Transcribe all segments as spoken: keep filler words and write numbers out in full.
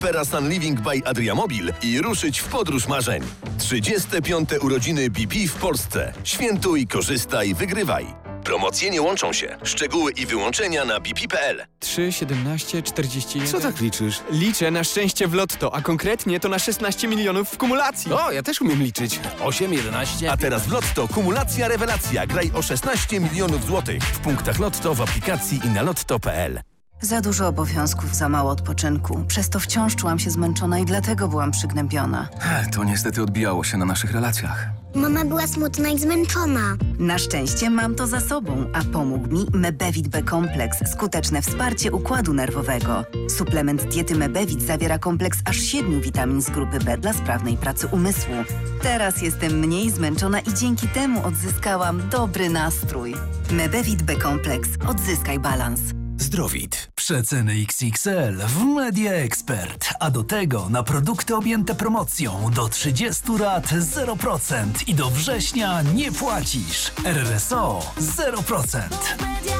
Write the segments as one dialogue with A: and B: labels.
A: Perasan Living by Adriamobil i ruszyć w podróż marzeń. trzydzieste piąte urodziny B P w Polsce. Świętuj, korzystaj, wygrywaj. Promocje nie łączą się. Szczegóły i wyłączenia na b p kropka p l.
B: trzy, siedemnaście, czterdzieści jeden.
C: Co tak liczysz?
B: Liczę na szczęście w lotto, a konkretnie to na szesnaście milionów w kumulacji.
C: O, ja też umiem liczyć. osiem, jedenaście.
A: A teraz w Lotto kumulacja rewelacja. Graj o szesnaście milionów złotych. W punktach Lotto, w aplikacji i na lotto kropka p l.
D: Za dużo obowiązków, za mało odpoczynku. Przez to wciąż czułam się zmęczona i dlatego byłam przygnębiona.
C: To niestety odbijało się na naszych relacjach.
E: Mama była smutna i zmęczona.
D: Na szczęście mam to za sobą, a pomógł mi Mebevit B-kompleks. Skuteczne wsparcie układu nerwowego. Suplement diety Mebevit zawiera kompleks aż siedmiu witamin z grupy B dla sprawnej pracy umysłu. Teraz jestem mniej zmęczona i dzięki temu odzyskałam dobry nastrój. Mebevit B-kompleks. Odzyskaj balans.
F: Zdrowit. Przeceny X X L w Media Expert. A do tego na produkty objęte promocją do trzydziestu rat zero procent i do września nie płacisz. R R S O zero procent.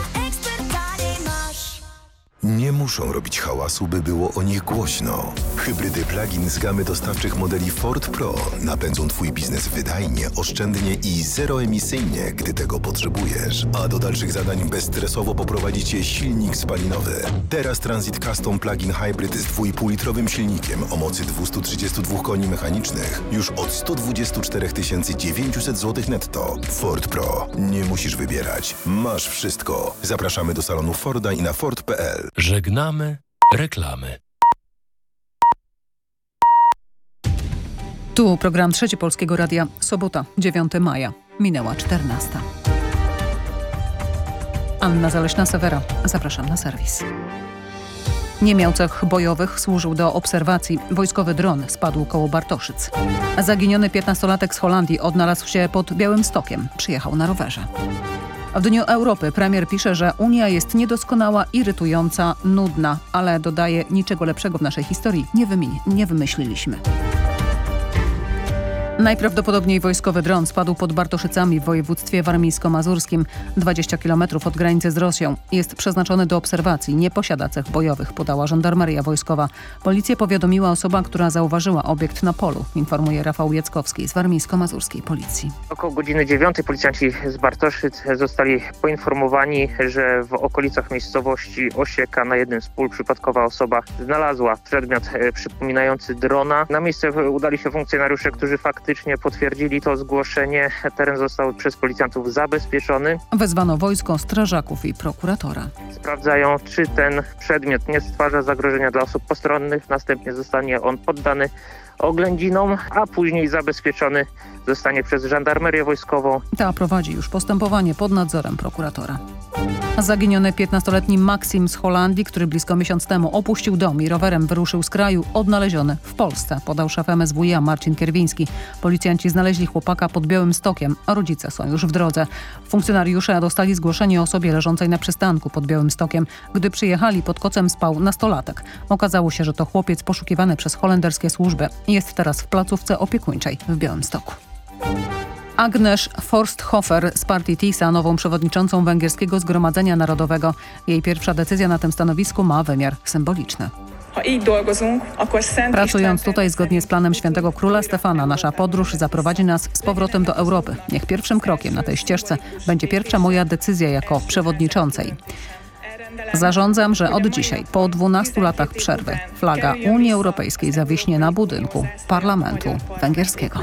G: Nie muszą robić hałasu, by było o nich głośno. Hybrydy plug-in z gamy dostawczych modeli Ford Pro napędzą Twój biznes wydajnie, oszczędnie i zeroemisyjnie, gdy tego potrzebujesz. A do dalszych zadań bezstresowo poprowadzi Cię silnik spalinowy. Teraz Transit Custom Plug-in Hybrid z dwa i pół litrowym silnikiem o mocy dwieście trzydzieści dwa koni mechanicznych już od sto dwadzieścia cztery tysiące dziewięćset złotych netto. Ford Pro. Nie musisz wybierać. Masz wszystko. Zapraszamy do salonu Forda i na ford kropka p l.
H: Żegnamy reklamy.
I: Tu program Trzeci Polskiego Radia. Sobota, dziewiątego maja. Minęła czternasta. Anna Zaleśna-Sewera. Zapraszam na serwis. Nie miał cech bojowych, służył do obserwacji. Wojskowy dron spadł koło Bartoszyc. Zaginiony piętnastolatek z Holandii odnalazł się pod Białymstokiem. Przyjechał na rowerze. W Dniu Europy premier pisze, że Unia jest niedoskonała, irytująca, nudna, ale dodaje, niczego lepszego w naszej historii nie, wymi- nie wymyśliliśmy. Najprawdopodobniej wojskowy dron spadł pod Bartoszycami w województwie warmińsko-mazurskim, dwadzieścia kilometrów od granicy z Rosją. Jest przeznaczony do obserwacji, nie posiada cech bojowych, podała żandarmeria wojskowa. Policję powiadomiła osoba, która zauważyła obiekt na polu, informuje Rafał Jackowski z warmińsko-mazurskiej policji.
J: Około godziny dziewiątej policjanci z Bartoszyc zostali poinformowani, że w okolicach miejscowości Osieka na jednym z pól przypadkowa osoba znalazła przedmiot przypominający drona. Na miejsce udali się funkcjonariusze, którzy faktycznie potwierdzili to zgłoszenie. Teren został przez policjantów zabezpieczony.
I: Wezwano wojsko, strażaków i prokuratora.
J: Sprawdzają, czy ten przedmiot nie stwarza zagrożenia dla osób postronnych. Następnie zostanie on poddany oględzinom, a później zabezpieczony zostanie przez żandarmerię wojskową.
I: Ta prowadzi już postępowanie pod nadzorem prokuratora. Zaginiony piętnastoletni Maksim z Holandii, który blisko miesiąc temu opuścił dom i rowerem wyruszył z kraju, odnaleziony w Polsce, podał szef M S W iA Marcin Kierwiński. Policjanci znaleźli chłopaka pod Białymstokiem, a rodzice są już w drodze. Funkcjonariusze dostali zgłoszenie o osobie leżącej na przystanku pod Białymstokiem. Gdy przyjechali, pod kocem spał nastolatek. Okazało się, że to chłopiec poszukiwany przez holenderskie służby. Jest teraz w placówce opiekuńczej w Białymstoku. Agnes Forsthofer z partii TISA, nową przewodniczącą Węgierskiego Zgromadzenia Narodowego. Jej pierwsza decyzja na tym stanowisku ma wymiar symboliczny. Pracując tutaj zgodnie z planem świętego króla Stefana, nasza podróż zaprowadzi nas z powrotem do Europy. Niech pierwszym krokiem na tej ścieżce będzie pierwsza moja decyzja jako przewodniczącej. Zarządzam, że od dzisiaj, po dwunastu latach przerwy, flaga Unii Europejskiej zawiśnie na budynku Parlamentu Węgierskiego.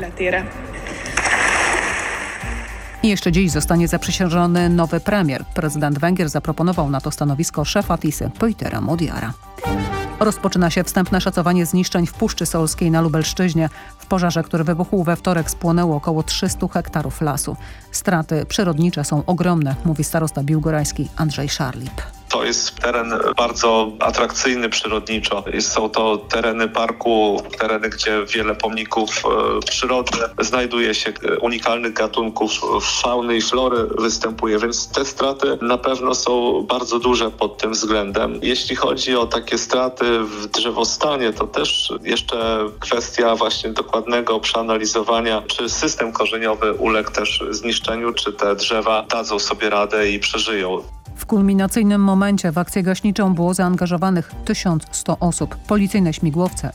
I: I jeszcze dziś zostanie zaprzysiężony nowy premier. Prezydent Węgier zaproponował na to stanowisko szefa TISy, Peutera Modiara. Rozpoczyna się wstępne szacowanie zniszczeń w Puszczy Solskiej na Lubelszczyźnie. W pożarze, który wybuchł we wtorek, spłonęło około trzysta hektarów lasu. Straty przyrodnicze są ogromne, mówi starosta biłgorajski Andrzej Szarlip.
K: To jest teren bardzo atrakcyjny przyrodniczo. Są to tereny parku, tereny, gdzie wiele pomników e, przyrody znajduje się, unikalnych gatunków fauny i flory występuje, więc te straty na pewno są bardzo duże pod tym względem. Jeśli chodzi o takie straty w drzewostanie, to też jeszcze kwestia właśnie dokładnego przeanalizowania, czy system korzeniowy uległ też zniszczeniu, czy te drzewa dadzą sobie radę i przeżyją.
I: W kulminacyjnym momencie w akcję gaśniczą było zaangażowanych tysiąc sto osób. Policyjne śmigłowce